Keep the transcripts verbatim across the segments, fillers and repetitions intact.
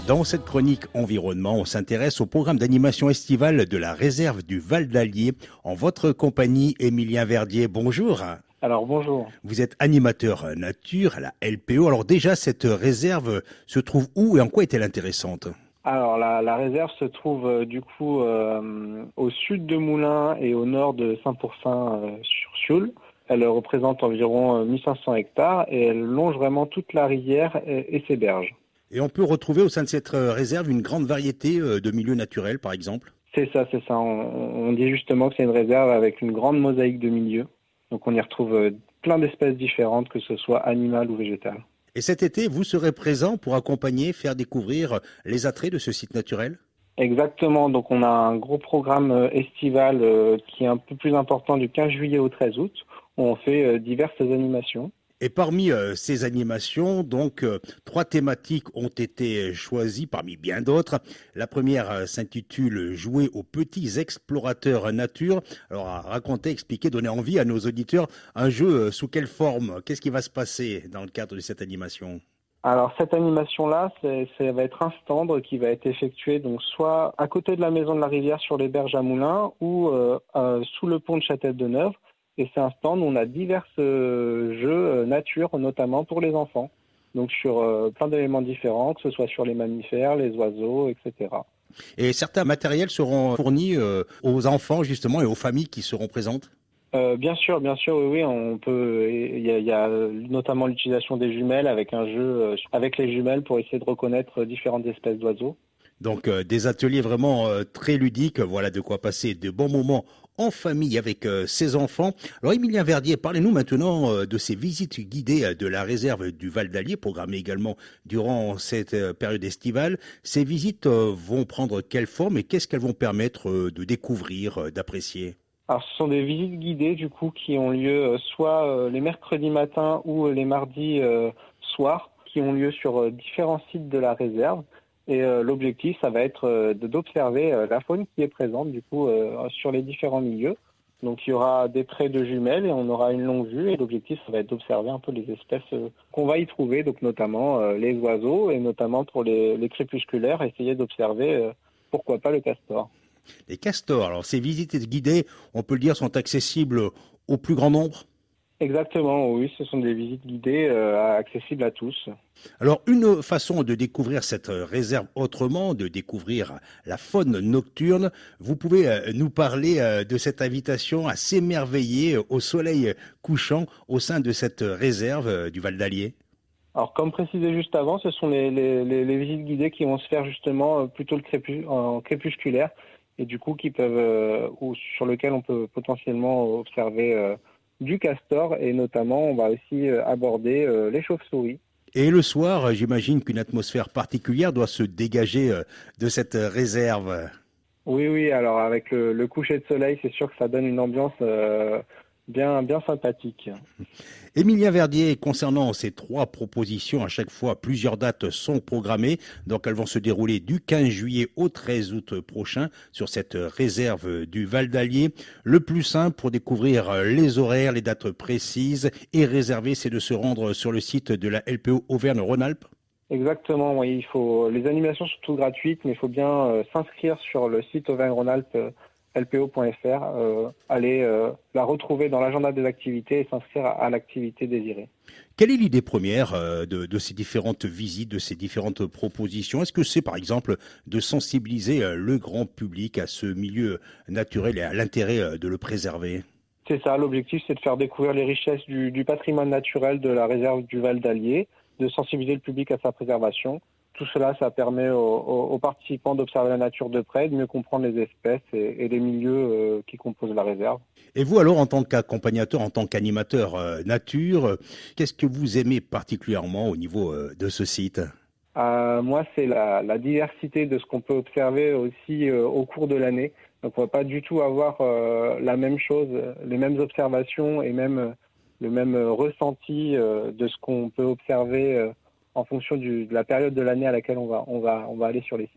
Dans cette chronique environnement, on s'intéresse au programme d'animation estivale de la réserve du Val d'Allier. En votre compagnie, Émilien Verdier, bonjour. Alors bonjour. Vous êtes animateur nature à la L P O. Alors déjà, cette réserve se trouve où et en quoi est-elle intéressante ? Alors la, la réserve se trouve euh, du coup euh, au sud de Moulins et au nord de Saint-Pourçain euh, sur Sioule. Elle représente environ euh, mille cinq cents hectares et elle longe vraiment toute la rivière et, et ses berges. Et on peut retrouver au sein de cette réserve une grande variété de milieux naturels, par exemple ? C'est ça, c'est ça. On, on dit justement que c'est une réserve avec une grande mosaïque de milieux. Donc on y retrouve plein d'espèces différentes, que ce soit animales ou végétales. Et cet été, vous serez présent pour accompagner, faire découvrir les attraits de ce site naturel ? Exactement. Donc on a un gros programme estival qui est un peu plus important du quinze juillet au treize août, où on fait diverses animations. Et parmi euh, ces animations, donc, euh, trois thématiques ont été choisies parmi bien d'autres. La première euh, s'intitule « Jouer aux petits explorateurs nature ». Alors, à raconter, expliquer, donner envie à nos auditeurs un jeu euh, sous quelle forme ? Qu'est-ce qui va se passer dans le cadre de cette animation ? Alors, cette animation-là, c'est, ça va être un stand qui va être effectué donc soit à côté de la maison de la rivière sur les berges à Moulins ou euh, euh, sous le pont de Châtel-de-Neuve. Et c'est un stand où on a divers euh, jeux euh, nature, notamment pour les enfants. Donc sur euh, plein d'éléments différents, que ce soit sur les mammifères, les oiseaux, et cetera. Et certains matériels seront fournis euh, aux enfants justement et aux familles qui seront présentes ? euh, Bien sûr, bien sûr, oui, oui. On peut. Il y a, il y a notamment l'utilisation des jumelles avec un jeu euh, avec les jumelles pour essayer de reconnaître différentes espèces d'oiseaux. Donc euh, des ateliers vraiment euh, très ludiques, voilà de quoi passer de bons moments en famille avec euh, ses enfants. Alors Émilien Verdier, parlez-nous maintenant euh, de ces visites guidées euh, de la réserve du Val d'Allier, programmées également durant cette euh, période estivale. Ces visites euh, vont prendre quelle forme et qu'est-ce qu'elles vont permettre euh, de découvrir, euh, d'apprécier ? Alors ce sont des visites guidées du coup qui ont lieu euh, soit euh, les mercredis matins ou euh, les mardis euh, soirs, qui ont lieu sur euh, différents sites de la réserve. Et euh, l'objectif, ça va être euh, de, d'observer euh, la faune qui est présente du coup euh, sur les différents milieux. Donc il y aura des traits de jumelles et on aura une longue vue. Et l'objectif, ça va être d'observer un peu les espèces euh, qu'on va y trouver, donc notamment euh, les oiseaux et notamment pour les, les crépusculaires, essayer d'observer euh, pourquoi pas le castor. Les castors, alors ces visites guidées, on peut le dire, sont accessibles au plus grand nombre ? Exactement, oui, ce sont des visites guidées euh, accessibles à tous. Alors, une façon de découvrir cette réserve autrement, de découvrir la faune nocturne, vous pouvez nous parler de cette invitation à s'émerveiller au soleil couchant au sein de cette réserve du Val d'Allier ? Alors, comme précisé juste avant, ce sont les, les, les, les visites guidées qui vont se faire justement plutôt le crépus, en crépusculaire et du coup qui peuvent, euh, ou sur lequel on peut potentiellement observer euh, du castor et notamment on va aussi aborder euh, les chauves-souris. Et le soir, j'imagine qu'une atmosphère particulière doit se dégager de cette réserve. Oui, oui, alors avec le, le coucher de soleil, c'est sûr que ça donne une ambiance euh, bien, bien sympathique. Émilien Verdier, concernant ces trois propositions, à chaque fois, plusieurs dates sont programmées. Donc, elles vont se dérouler du quinze juillet au treize août prochain sur cette réserve du Val d'Allier. Le plus simple pour découvrir les horaires, les dates précises et réserver, c'est de se rendre sur le site de la L P O Auvergne-Rhône-Alpes. Exactement, oui. Il faut, les animations sont toutes gratuites, mais il faut bien euh, s'inscrire sur le site Auvergne-Rhône-Alpes euh, L P O point F R, euh, aller euh, la retrouver dans l'agenda des activités et s'inscrire à, à l'activité désirée. Quelle est l'idée première euh, de, de ces différentes visites, de ces différentes propositions ? Est-ce que c'est par exemple de sensibiliser euh, le grand public à ce milieu naturel et à l'intérêt euh, de le préserver ? C'est ça, l'objectif c'est de faire découvrir les richesses du, du patrimoine naturel de la réserve du Val d'Allier, de sensibiliser le public à sa préservation. Tout cela, ça permet aux, aux, aux participants d'observer la nature de près, de mieux comprendre les espèces et, et les milieux euh, qui composent la réserve. Et vous alors, en tant qu'accompagnateur, en tant qu'animateur euh, nature, euh, qu'est-ce que vous aimez particulièrement au niveau euh, de ce site ? euh, Moi, c'est la, la diversité de ce qu'on peut observer aussi euh, au cours de l'année. Donc, on ne va pas du tout avoir euh, la même chose, les mêmes observations et même le même ressenti euh, de ce qu'on peut observer euh, en fonction du, de la période de l'année à laquelle on va, on va, on va aller sur les sites.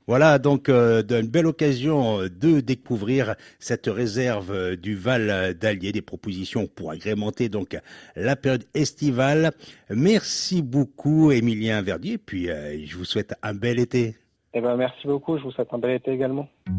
Voilà donc euh, d'une belle occasion de découvrir cette réserve euh, du Val d'Allier, des propositions pour agrémenter donc la période estivale. Merci beaucoup Émilien Verdier, puis euh, je vous souhaite un bel été. Eh ben, merci beaucoup. Je vous souhaite un bel été également.